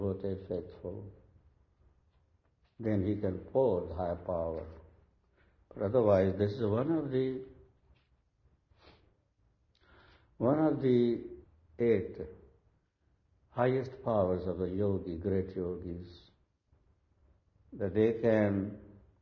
devotee faithful, then he can pour the higher power. But otherwise, this is one of the 8 highest powers of the yogi, great yogis, that they can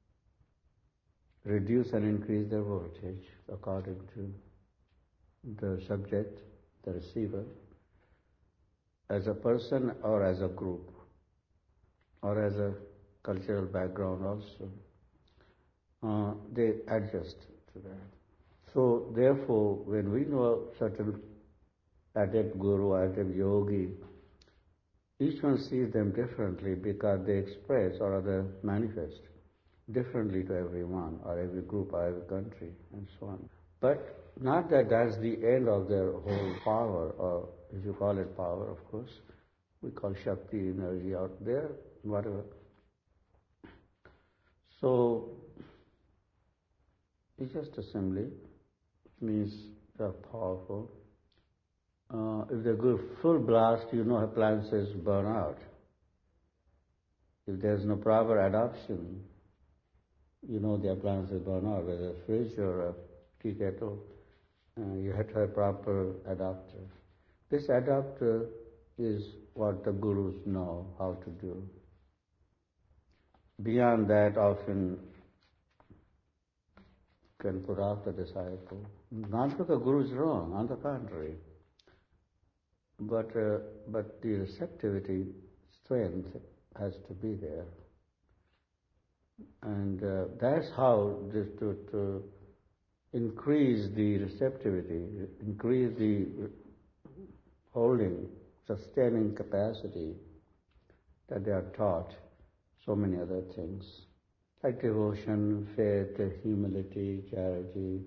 reduce and increase their voltage according to the subject, the receiver, as a person or as a group, or as a cultural background also. They adjust to that. So therefore, when we know certain adept guru, adept yogi, each one sees them differently because they express or other manifest differently to everyone, or every group, or every country, and so on. But not that that's the end of their whole power, or if you call it power, of course, we call Shakti, energy out there, whatever. So, it's just a simile. It means they're powerful. If they go full blast, appliances burn out. If there's no proper adoption, the appliances burn out, whether a fridge or a tea kettle. You have to have proper adapter. This adapter is what the gurus know how to do. Beyond that, often can put off the disciple. Not because the guru is wrong, on the contrary. But the receptivity, strength has to be there. And that's how to increase the receptivity, increase the holding, sustaining capacity that they are taught so many other things, like devotion, faith, humility, charity,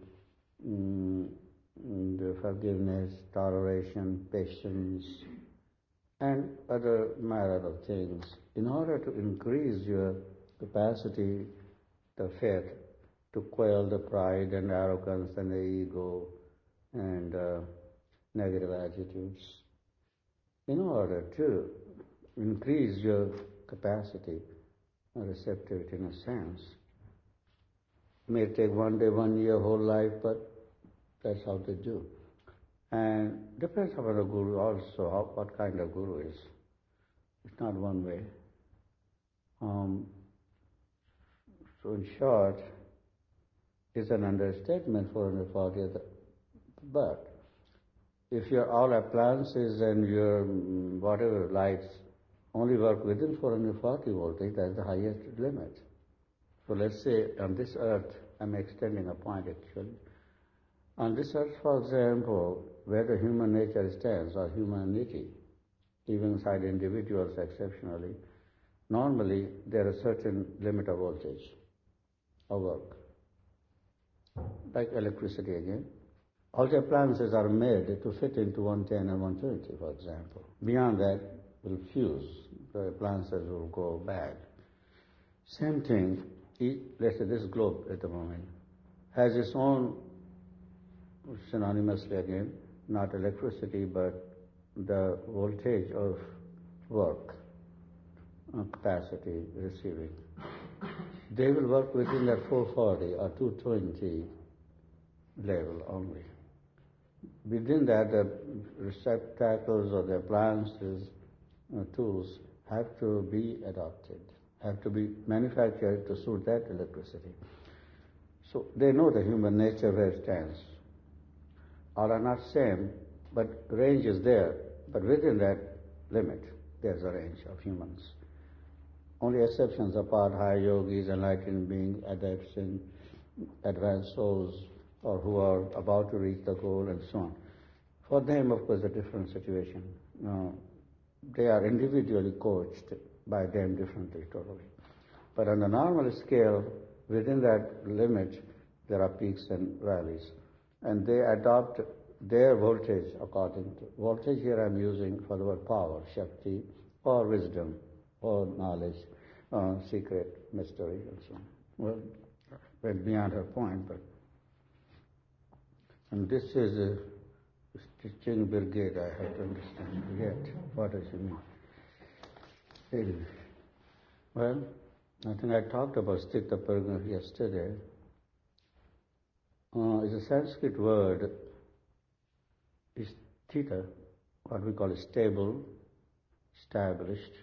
the forgiveness, toleration, patience, and other myriad of things. In order to increase your capacity, the faith, to quell the pride and arrogance and the ego and negative attitudes, in order to increase your capacity, receptivity in a sense. It may take 1 day, 1 year, whole life, but that's how they do. And depends upon the guru also, what kind of guru is. It's not one way. So in short, it's an understatement for an authority, but if your all appliances and your whatever lights only work within 440 voltage, that's the highest limit. So let's say on this earth, I'm extending a point actually. On this earth, for example, where the human nature stands, or humanity, even inside individuals exceptionally, normally there is a certain limit of voltage of work. Like electricity again. All the appliances are made to fit into 110 and 120, for example. Beyond that, will fuse. The appliances will go bad. Same thing, let's say this globe at the moment has its own, synonymously again, not electricity, but the voltage of work, capacity receiving. They will work within that 440 or 220 level only. Within that, the receptacles or the appliances, tools have to be adopted, have to be manufactured to suit that electricity. So they know the human nature where it stands. All are not same, but range is there. But within that limit, there's a range of humans. Only exceptions apart, high yogis, enlightened beings, adepts in advanced souls, or who are about to reach the goal and so on. For them, of course, a different situation. They are individually coached by them differently, totally. But on the normal scale, within that limit, there are peaks and valleys. And they adopt their voltage according to... Voltage here I'm using for the word power, Shakti, or wisdom, or knowledge, secret, mystery, and so on. Well, went beyond her point, but... And this is a stitching brigade, I have to understand yet. What does it mean? Well, I think I talked about Sthita Prajna yesterday. It's a Sanskrit word, is theta, what we call stable, established,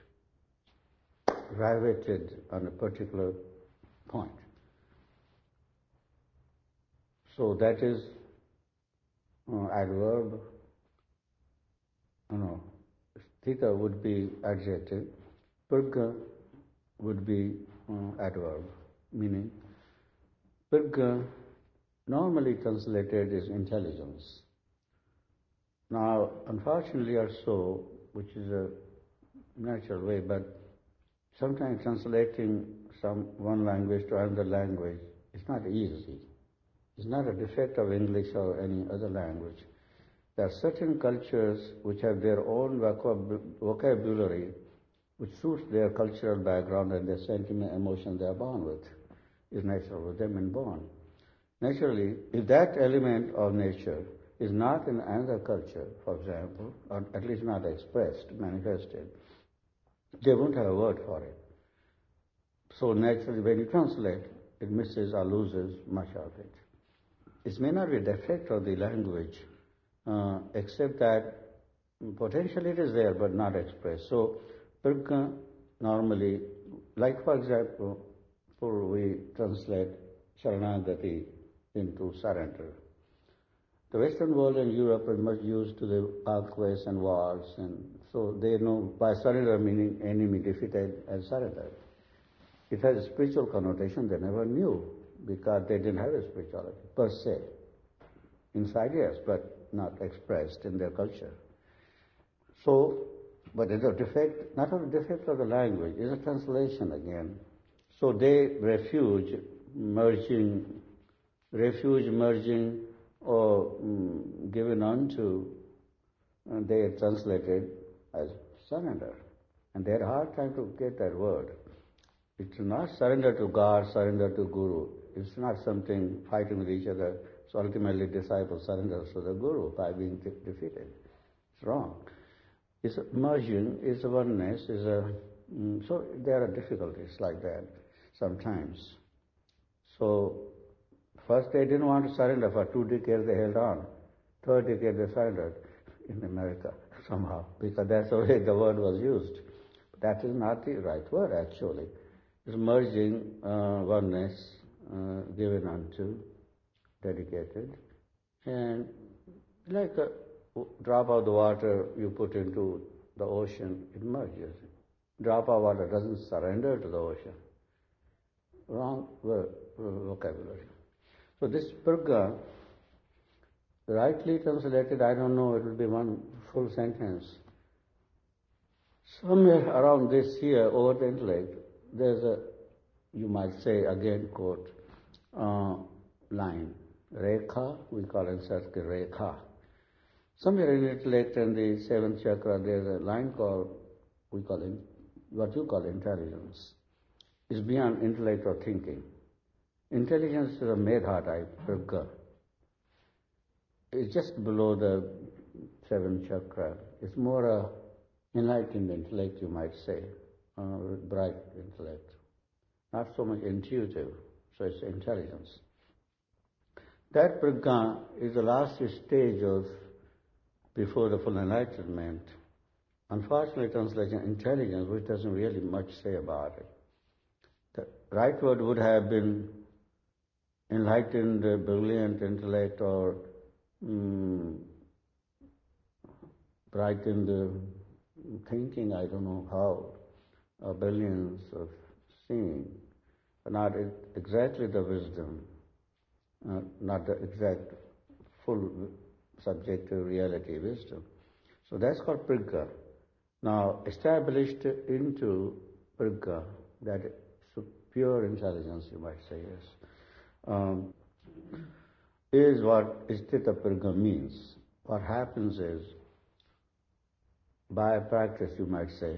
riveted on a particular point. So that is adverb, theta would be adjective, Prajna would be adverb, meaning Prajna normally translated is intelligence. Now, unfortunately or so, which is a natural way, but sometimes translating one language to another language is not easy. It's not a defect of English or any other language. There are certain cultures which have their own vocabulary which suits their cultural background and their sentiment, emotion they are born with. Is natural with them and born. Naturally, if that element of nature is not in another culture, for example, or at least not expressed, manifested, they won't have a word for it. So naturally, when you translate, it misses or loses much of it. It may not be a defect of the language, except that potentially it is there but not expressed. So, Prajna normally, like for example, we translate Sharanagati into surrender. The Western world and Europe are much used to the conquest and wars, and so they know by surrender meaning enemy defeated and surrendered. It has a spiritual connotation they never knew because they didn't have a spirituality per se. Inside, yes, but not expressed in their culture. So, but it's a defect, not a defect of the language, it's a translation again. So they refuge merging, or given unto, they are translated as surrender. And they had a hard time to get that word. It's not surrender to God, surrender to Guru. It's not something fighting with each other. So ultimately disciple surrenders to the Guru by being defeated. It's wrong. It's merging, it's oneness, so there are difficulties like that sometimes. So first they didn't want to surrender. For 2 decades they held on. 3rd decade they surrendered in America somehow because that's the way the word was used. But that is not the right word actually. It's merging oneness, given unto, dedicated, and like a drop of the water you put into the ocean, it merges. Drop of water doesn't surrender to the ocean. Wrong vocabulary. So this Prajna, rightly translated, I don't know, it will be one full sentence. Somewhere around this here, over the intellect, there's a, you might say, again quote, line. Rekha, we call in Sanskrit Rekha. Somewhere in intellect and the 7th chakra, there's a line called, we call it, what you call intelligence. It's beyond intellect or thinking. Intelligence is a medha type, Prajna. It's just below the 7th chakra. It's more a enlightened intellect, you might say, bright intellect. Not so much intuitive, so it's intelligence. That Prajna is the last stage of before the full enlightenment. Unfortunately, translation intelligence, which doesn't really much say about it. The right word would have been enlightened, brilliant intellect, or brightened thinking, I don't know how, brilliance of seeing, but not exactly the wisdom, not the exact full subjective reality wisdom. So that's called Prajna. Now, established into Prajna, that pure intelligence, you might say, yes, is what Sthita Prajna means. What happens is, by practice, you might say,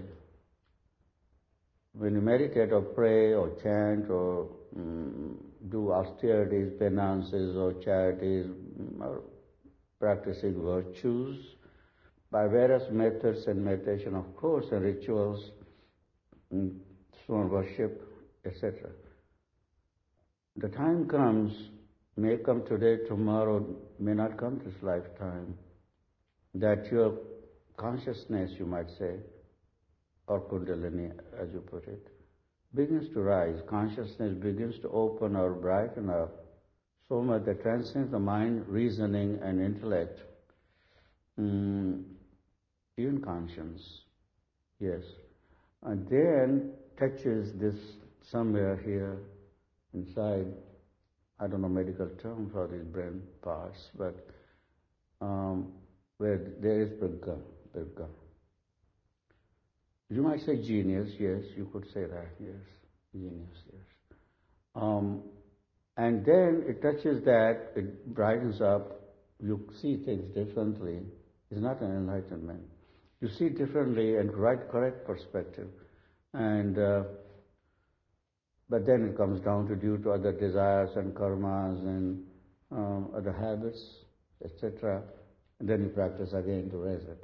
when you meditate or pray or chant or do austerities, penances or charities, or practicing virtues, by various methods and meditation, of course, and rituals, stone worship, etc. The time comes, may come today, tomorrow, may not come this lifetime, that your consciousness, you might say, or Kundalini, as you put it, begins to rise. Consciousness begins to open or brighten up so much that transcends the mind, reasoning, and intellect, even conscience, yes. And then touches this somewhere here inside, I don't know medical term for these brain parts, but where there is pragya. You might say genius, yes, you could say that, yes, genius, yes. And then it touches that, it brightens up, you see things differently. It's not an enlightenment. You see differently and correct perspective. And but then it comes down to due to other desires and karmas and other habits, etc. And then you practice again to raise it.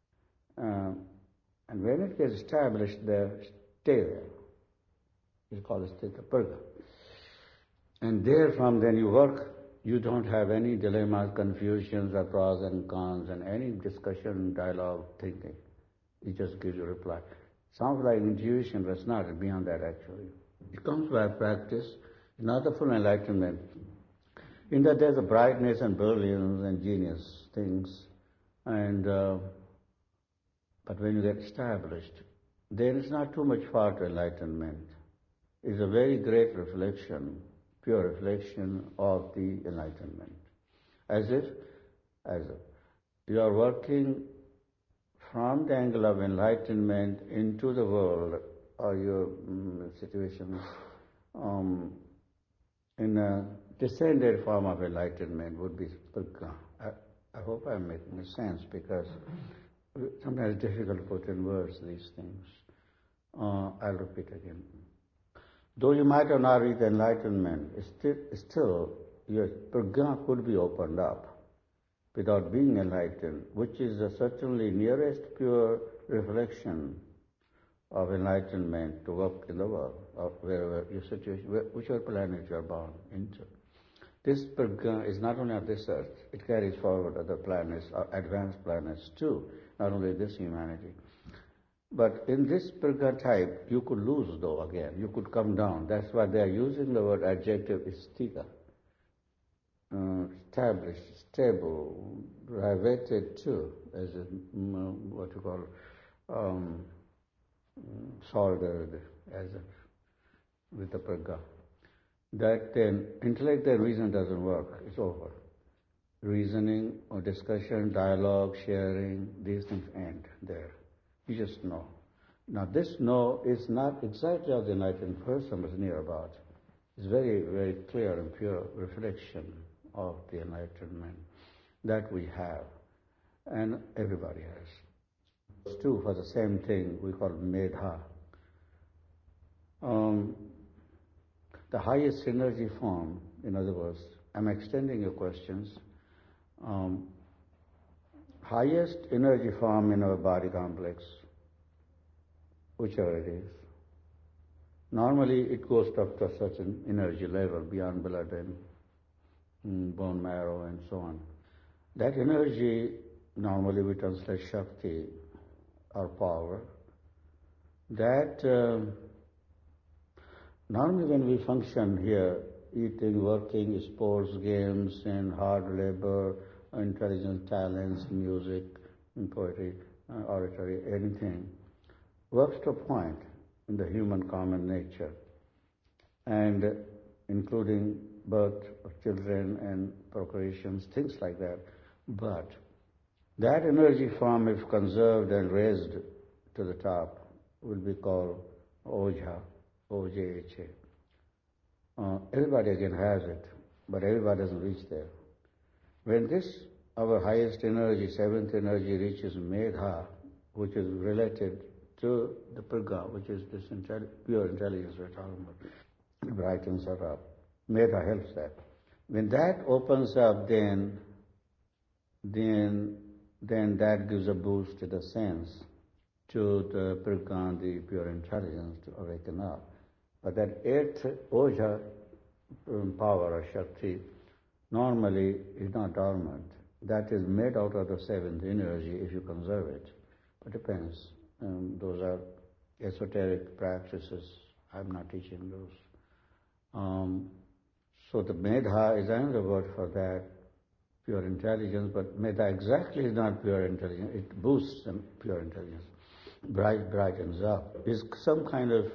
And when it gets established there, stay there. It's called sthita purga. And therefrom then you work, you don't have any dilemmas, confusions, or pros and cons, and any discussion, dialogue, thinking. It just gives you a reply. Sounds like intuition, but it's not. It's beyond that actually. It comes by practice, not the full enlightenment. In that there's a brightness and brilliance and genius things, and but when you get established, then it's not too much far to enlightenment. It's a very great reflection, pure reflection of the enlightenment. As if you are working from the angle of enlightenment into the world or your situations in a descended form of enlightenment would be purga. I hope I'm making sense, because sometimes it's difficult to put in words these things. I'll repeat again. Though you might have not reached enlightenment, still your purga could be opened up without being enlightened, which is the certainly nearest pure reflection of enlightenment to work in the world, or wherever your situation, whichever planet you are born into. This purga is not only on this earth, it carries forward other planets, or advanced planets too, not only this humanity. But in this purga type, you could lose though again, you could come down. That's why they are using the word adjective sthita. Established, stable, riveted too, as a, what you call, soldered, as a, with the purga. That then intellect and reason doesn't work, it's over. Reasoning or discussion, dialogue, sharing, these things end there. You just know. Now this know is not exactly how the enlightened person was near about. It's very, very clear and pure reflection of the enlightenment that we have, and everybody has. It's true for the same thing we call medha. The highest energy form, in other words, I'm extending your questions, highest energy form in our body complex, whichever it is. Normally it goes up to a certain energy level beyond blood and bone marrow and so on. That energy, normally we translate Shakti or power, that normally when we function here, eating, working, sports, games, and hard labor, intelligence, talents, music, poetry, oratory, anything, works to a point in the human common nature, and including birth of children and procreations, things like that. But that energy form, if conserved and raised to the top, will be called Ojha, O-J-H-A. Everybody again has it, but everybody doesn't reach there. When this, our highest energy, seventh energy, reaches Medha, which is related to the purga, which is this pure intelligence we're talking about, brightens her up. Medha helps that. When that opens up, then that gives a boost to the sense to the Prajna, the pure intelligence, to awaken up. But that eighth Oja power or Shakti normally is not dormant. That is made out of the seventh energy if you conserve it. But depends. Those are esoteric practices. I'm not teaching those. So the Medha is another word for that, pure intelligence, but Medha exactly is not pure intelligence. It boosts pure intelligence, brightens up. It's some kind of,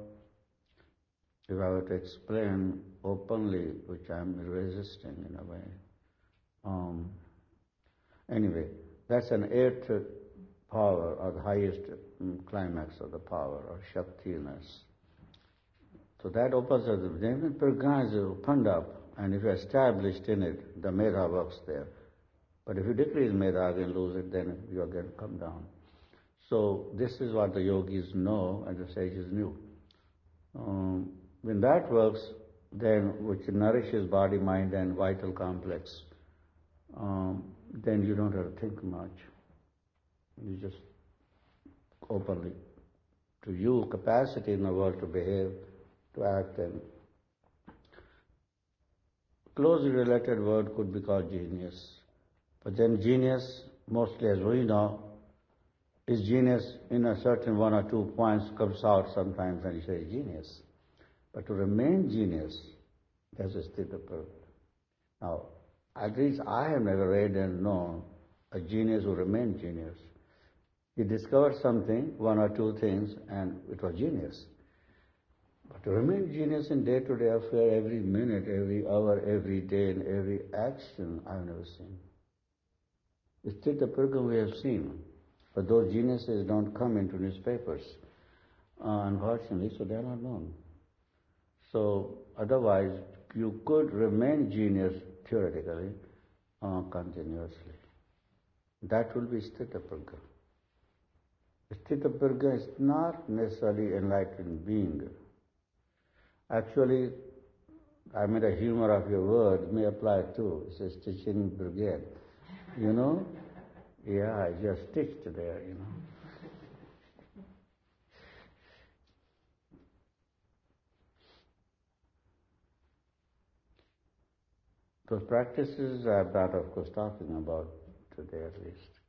if I were to explain openly, which I'm resisting in a way. Anyway, that's an eighth power, or the highest climax of the power, or Shaktiness. So that opens up, then Prajna is opened up, and if you're established in it, the Medha works there. But if you decrease Medha, again lose it, then you again come down. So this is what the yogis know and the sages knew. When that works, then which nourishes body, mind, and vital complex, then you don't have to think much. You just openly, to you, capacity in the world to behave, to act, and closely related word could be called genius. But then genius, mostly as we know, is genius in a certain one or 2 points comes out sometimes and you say genius. But to remain genius, that's a sthita purga. Now, at least I have never read and known a genius who remained genius. He discovered something, 1 or 2 things, and it was genius. But to remain genius in day-to-day affair, every minute, every hour, every day, and every action, I've never seen. Sthita purga we have seen, but those geniuses don't come into newspapers, unfortunately, so they are not known. So otherwise, you could remain genius theoretically, continuously. That will be sthita purga. Sthita purga is not necessarily enlightened being. Actually, I made a humor of your word, may apply too. It says stitching brigade. You know? Yeah, I just stitched there, you know. Those practices I'm not, of course, talking about today at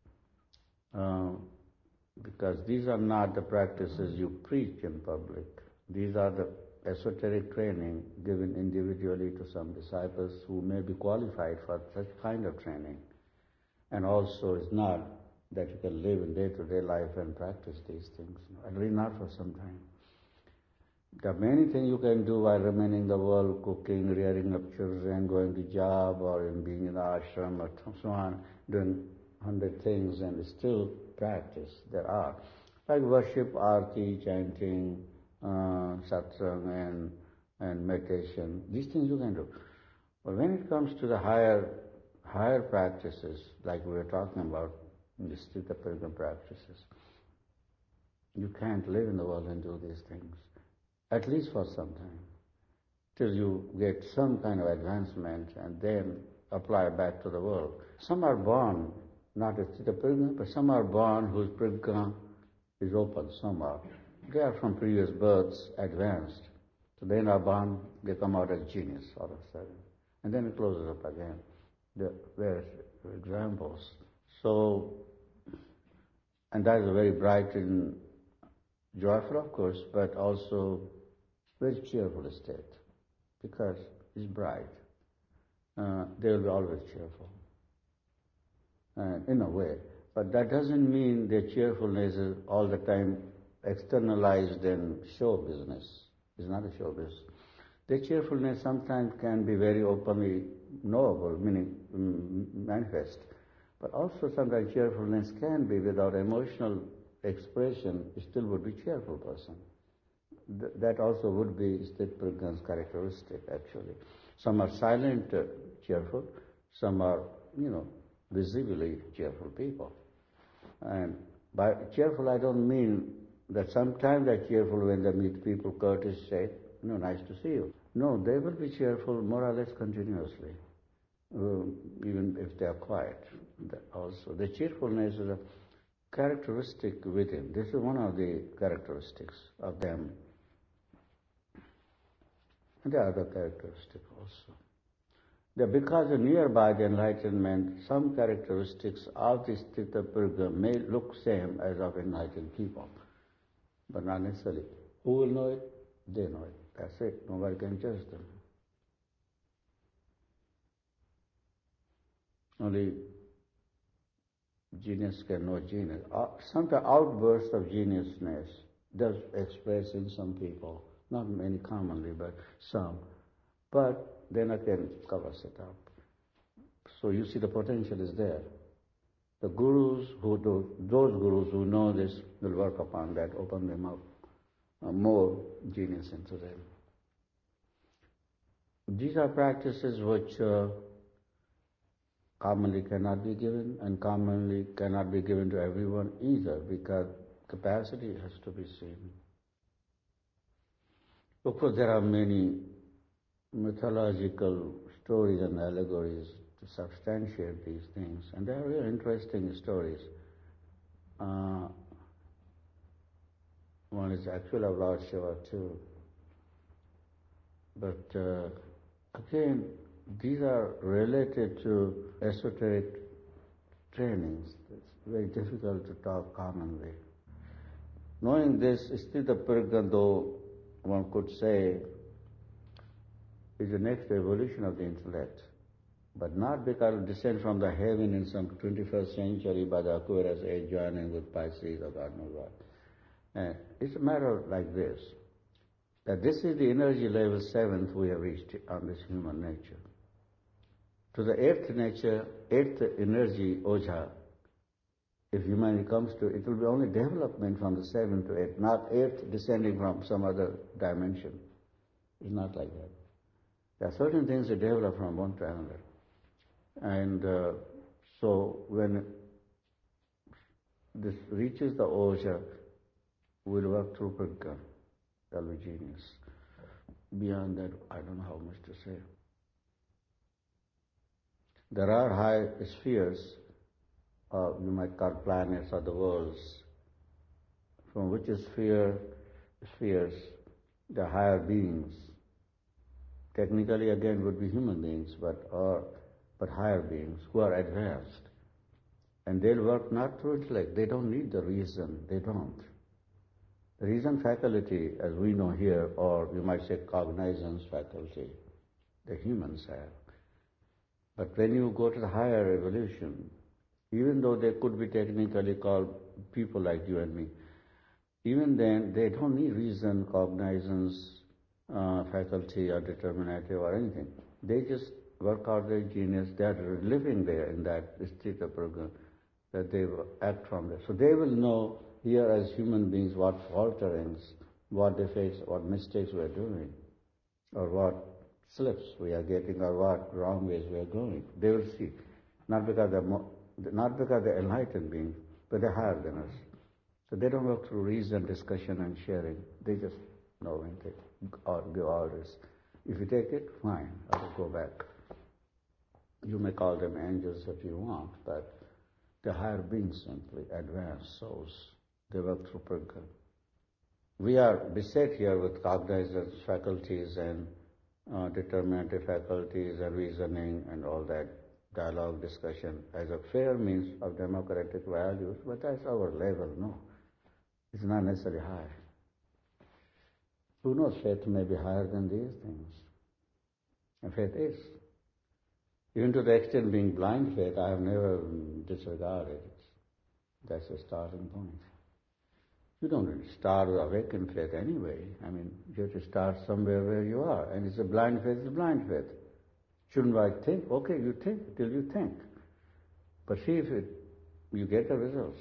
least. Because these are not the practices you preach in public. These are the esoteric training given individually to some disciples who may be qualified for such kind of training. And also it's not that you can live in day-to-day life and practice these things. At least not for some time. There are many things you can do while remaining in the world, cooking, rearing up children, going to job, or in being in the ashram, or so on, doing 100 things, and still practice. There are. Like worship, arti, chanting, satsang, and meditation. These things you can do. But when it comes to the higher practices, like we were talking about, the sthita purga practices, you can't live in the world and do these things. At least for some time, till you get some kind of advancement and then apply back to the world. Some are born, not as sthita purga, but some are born whose purga is open, some are. They are from previous births advanced. So they are born, they come out as genius all of a sudden. And then it closes up again. There are examples. So, and that is a very bright and joyful, of course, but also very cheerful state, because it's bright. They will be always cheerful, in a way. But that doesn't mean their cheerfulness is all the time externalized in show business. It's not a show business. Their cheerfulness sometimes can be very openly knowable, meaning manifest. But also sometimes cheerfulness can be without emotional expression, still would be cheerful person. That also would be sthita purga's characteristic, actually. Some are silent, cheerful. Some are, visibly cheerful people. And by cheerful, I don't mean that sometimes they're cheerful when they meet people, courteous, say, nice to see you. No, they will be cheerful more or less continuously, even if they are quiet. Also, the cheerfulness is characteristic within. This is one of the characteristics of them. And there are other characteristics also. That because nearby the enlightenment, some characteristics of this Sthita-Purga may look same as of enlightened people, but not necessarily. Who will know it? They know it. That's it. Nobody can judge them. Only genius can know genius. Sometimes outbursts of geniusness does express in some people, not many commonly, but some. But then again covers it up. So you see the potential is there. The gurus those gurus who know this will work upon that, open them up, more genius into them. These are practices which commonly cannot be given, and commonly cannot be given to everyone either, because capacity has to be seen. Of course, there are many mythological stories and allegories to substantiate these things, and they are really interesting stories. One is actual of Lord Shiva too. But again, these are related to esoteric trainings. It's very difficult to talk commonly. Knowing this, Sthita-Purga, though one could say, is the next evolution of the intellect, but not because it descends from the heaven in some 21st century by the Aquarius age joining with Pisces or God knows what. It's a matter like this, that this is the energy level 7th we have reached on this human nature. To the 8th nature, 8th energy, Ojha, if humanity comes to it, will be only development from the 7th to 8th, not 8th descending from some other dimension. It's not like that. There are certain things that develop from one to another. And so when this reaches the Ojha, we'll work through Purga, that'll be genius. Beyond that, I don't know how much to say. There are high spheres, you might call planets or the worlds, from which spheres, the higher beings, technically again would be human beings, but higher beings who are advanced. And they'll work not through intellect, they don't need the reason, they don't. The reason faculty, as we know here, or you might say cognizance faculty, the humans have. But when you go to the higher evolution, even though they could be technically called people like you and me, even then they don't need reason, cognizance, faculty or determinative or anything. They just work out their genius. They are living there in that Sthita-Purga, that they act from there. So they will know here as human beings what falterings, what defects, what mistakes we are doing, or what slips we are getting, or what wrong ways we are going. They will see, not because they're enlightened beings, but they're higher than us. So they don't work through reason, discussion, and sharing. They just know and take or give orders. If you take it, fine, I will go back. You may call them angels if you want, but they're higher beings simply, advanced souls. They work through Purga. We are beset here with cognizance faculties and determinative faculties and reasoning and all that dialogue, discussion as a fair means of democratic values, but that's our level, no. It's not necessarily high. Who knows, faith may be higher than these things. And faith is. Even to the extent being blind faith, I have never disregarded it. That's a starting point. You don't really start with awakened faith anyway. I mean, you have to start somewhere where you are. And it's a blind faith, it's a blind faith. Shouldn't I think? Okay, you think till you think. But see if you get the results.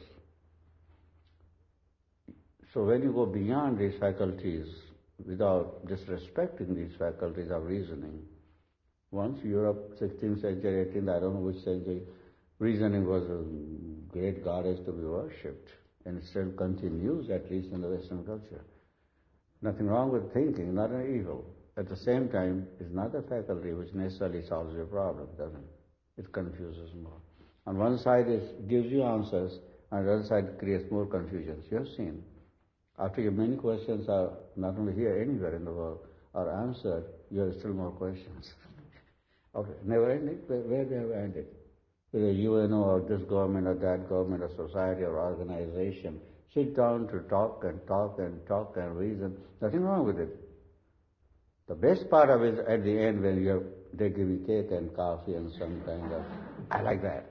So when you go beyond these faculties, without disrespecting these faculties of reasoning, once Europe, 16th century, 18th, I don't know which century, reasoning was a great goddess to be worshipped. And it still continues, at least in the Western culture. Nothing wrong with thinking, not an evil. At the same time, it's not a faculty which necessarily solves your problem, doesn't it? It confuses more. On one side, it gives you answers. On the other side, it creates more confusion. You have seen. After your many questions are not only here, anywhere in the world, are answered, you have still more questions. Okay, never ending? Where they have ended? Whether UNO or this government or that government or society or organization, sit down to talk and talk and talk and reason. Nothing wrong with it. The best part of it is at the end when they give you cake and coffee and some kind of, I like that.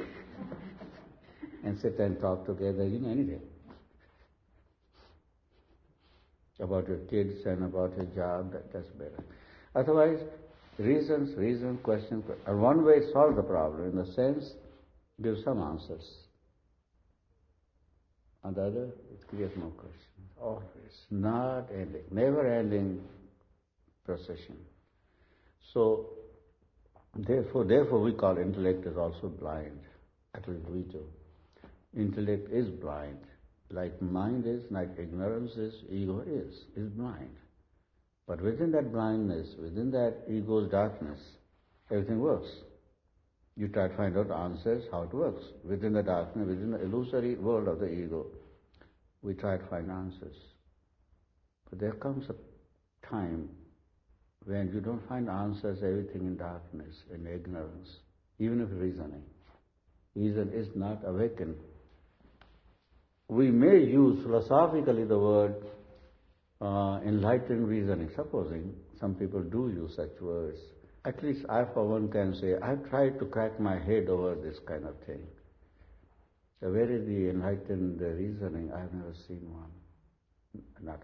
And sit and talk together, anything. About your kids and about your job, that's better. Otherwise, reason, question. And one way to solve the problem, in the sense, give some answers. And the other, it creates more questions. Always. Not ending. Never ending procession. So, therefore we call intellect is also blind. At least we do. Intellect is blind. Like mind is, like ignorance is, ego is blind. But within that blindness, within that ego's darkness, everything works. You try to find out answers, how it works. Within the darkness, within the illusory world of the ego, we try to find answers. But there comes a time when you don't find answers, everything in darkness, in ignorance, even if reasoning. Reason is not awakened. We may use philosophically the word enlightened reasoning, supposing some people do use such words. At least I for one can say, I've tried to crack my head over this kind of thing. So where is the enlightened reasoning? I've never seen one. Not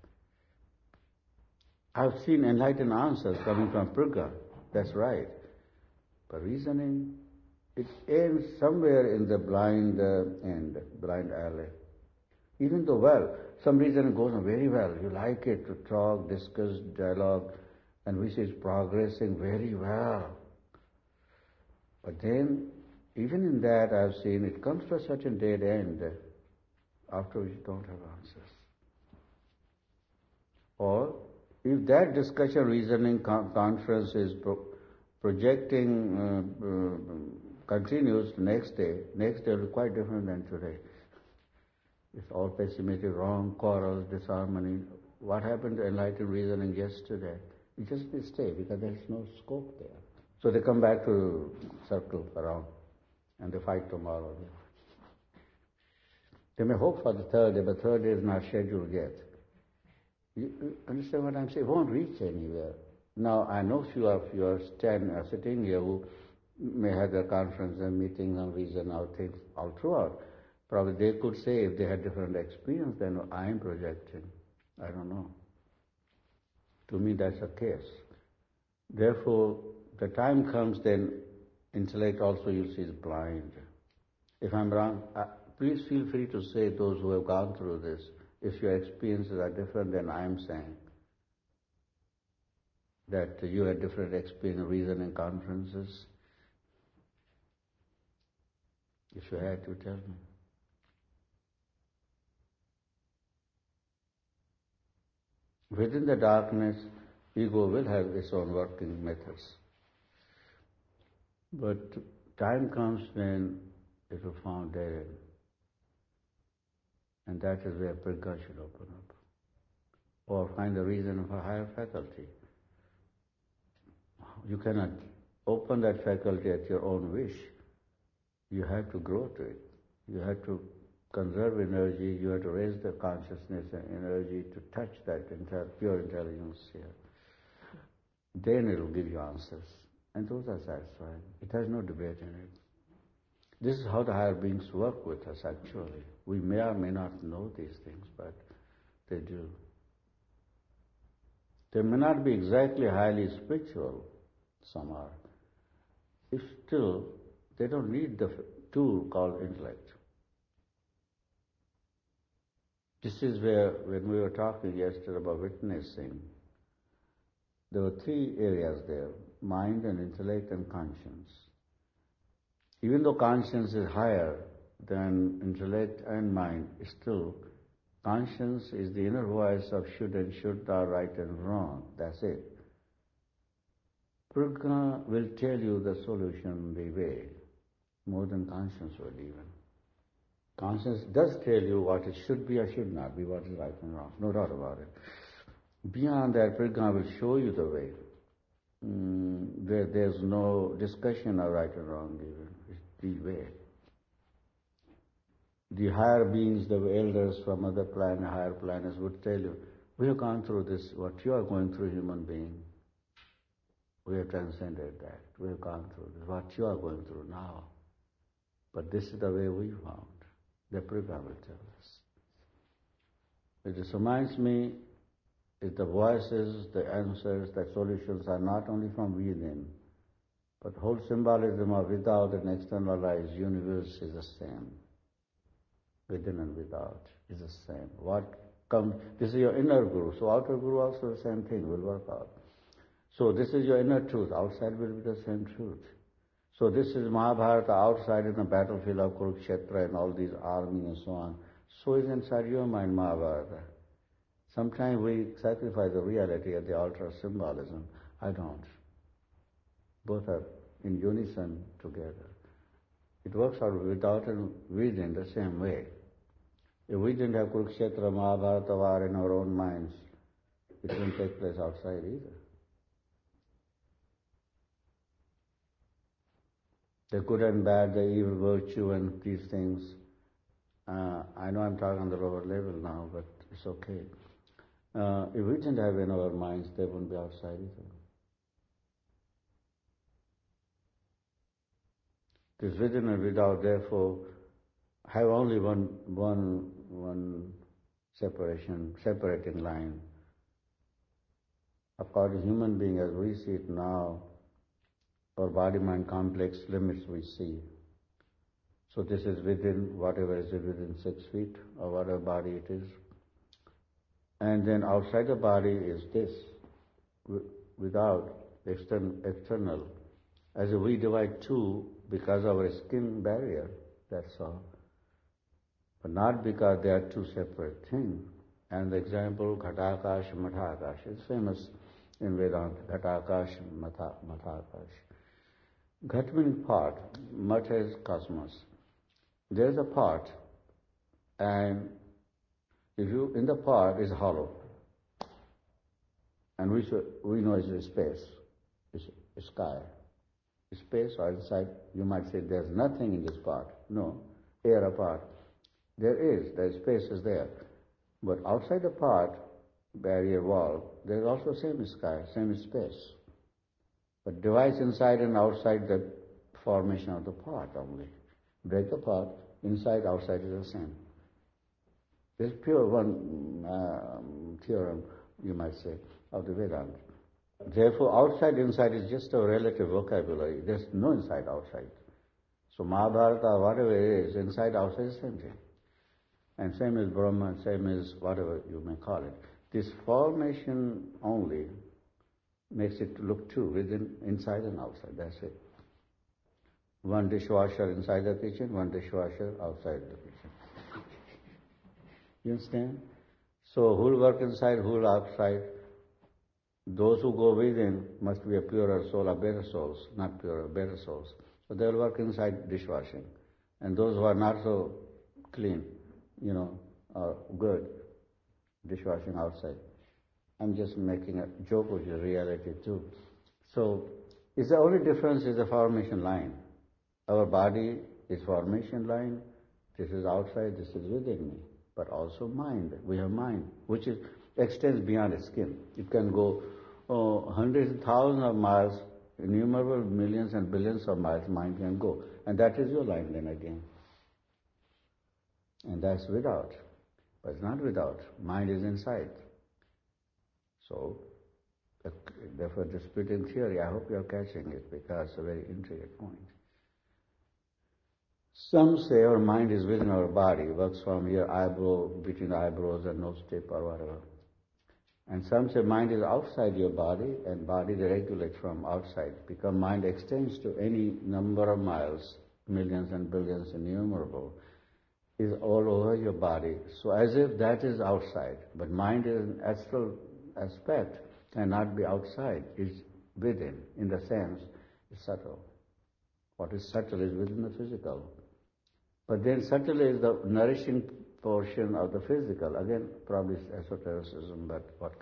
I. I've seen enlightened answers coming from Purga, that's right. But reasoning, it ends somewhere in the blind blind alley. Even though, some reason it goes on very well. You like it to talk, discuss, dialogue, and which is progressing very well. But then, even in that I've seen, it comes to a certain dead end, after which you don't have answers. Or, if that discussion, reasoning, conference is projecting, continues next day will be quite different than today. It's all pessimistic, wrong, quarrels, disharmony. What happened to enlightened reasoning yesterday? It just may stay because there's no scope there. So they come back to circle around and they fight tomorrow. They may hope for the third day, but third day is not scheduled yet. You understand what I'm saying? It won't reach anywhere. Now, I know few of you are sitting here who may have their conference and meetings on reason, all things all throughout. Probably they could say if they had different experience than I am projecting. I don't know. To me, that's a case. Therefore, the time comes then intellect also you see is blind. If I'm wrong, please feel free to say those who have gone through this, if your experiences are different than I am saying. That you had different experience, reasoning conferences. If you had to tell me. Within the darkness, ego will have its own working methods. But time comes when it will found dead end. And that is where Purga should open up. Or find a reason of a higher faculty. You cannot open that faculty at your own wish. You have to grow to it. You have to conserve energy, you have to raise the consciousness and energy to touch that pure intelligence here. Then it will give you answers. And those are satisfying. It has no debate in it. This is how the higher beings work with us actually. We may or may not know these things, but they do. They may not be exactly highly spiritual, some are. If still, they don't need the tool called intellect. This is where, when we were talking yesterday about witnessing, there were three areas there, mind and intellect and conscience. Even though conscience is higher than intellect and mind, still, conscience is the inner voice of should and shuddha, right and wrong. That's it. Purga will tell you the solution, the way, more than conscience will even. Conscience does tell you what it should be or should not be, what is right and wrong, no doubt about it. Beyond that, Pradhan will show you the way. There's no discussion of right and wrong even. It's the way. The higher beings, the elders from other planets, higher planets would tell you, we have gone through this, what you are going through, human being. We have transcended that. We have gone through this, what you are going through now. But this is the way we found. The Pradhan will tell us. It just reminds me that the voices, the answers, the solutions are not only from within, but whole symbolism of without and externalized universe is the same. Within and without is the same. This is your inner guru, so outer guru also the same thing will work out. So this is your inner truth, outside will be the same truth. So this is Mahabharata outside in the battlefield of Kurukshetra and all these armies and so on. So is inside your mind Mahabharata. Sometimes we sacrifice the reality at the altar of symbolism. I don't. Both are in unison together. It works out without and within the same way. If we didn't have Kurukshetra, Mahabharata war in our own minds, it wouldn't take place outside either. The good and bad, the evil, virtue, and these things. I know I'm talking on the lower level now, but it's okay. If we didn't have in our minds, they wouldn't be outside either. This within and without, therefore, have only one separating line. According to human being as we see it now, our body-mind complex limits we see. So this is within, whatever is within 6 feet, or whatever body it is. And then outside the body is this, without, external. As if we divide two because of our skin barrier, that's all. But not because they are two separate things. And the example, Ghatakash, Mathakash, is famous in Vedanta, Ghatakash, Mathakash. Ghat means part, Mat is cosmos. There's a part, and in the part is hollow. And we know it's space, it's sky. Space or inside, you might say there's nothing in this part. No, air apart. The space is there. But outside the part, barrier wall, there's also same sky, same space. But divides inside and outside the formation of the part only. Break the part, inside, outside is the same. This is pure one theorem, you might say, of the Vedanta. Therefore, outside, inside is just a relative vocabulary. There's no inside, outside. So Mahabharata, whatever it is, inside, outside is the same thing. And same as Brahma, same as whatever you may call it. This formation only makes it look two, within, inside and outside, that's it. One dishwasher inside the kitchen, one dishwasher outside the kitchen. You understand? So who will work inside, who will outside? Those who go within must be a purer soul or better souls, not purer, better souls. So they will work inside dishwashing. And those who are not so clean, are good, dishwashing outside. I'm just making a joke with the reality too. So, the only difference is the formation line. Our body is formation line, this is outside, this is within me. But also mind, we have mind, which extends beyond the skin. It can go hundreds and thousands of miles, innumerable millions and billions of miles mind can go. And that is your line then again. And that's without. But it's not without. Mind is inside. So, therefore the splitting theory, I hope you are catching it because it's a very intricate point. Some say our mind is within our body, works from your eyebrow, between the eyebrows and nose tip or whatever. And some say mind is outside your body and body they regulate from outside because mind extends to any number of miles, millions and billions, innumerable, is all over your body. So as if that is outside, but mind is an astral aspect, cannot be outside, is within, in the sense, is subtle. What is subtle is within the physical. But then subtly is the nourishing portion of the physical. Again, probably esotericism, but what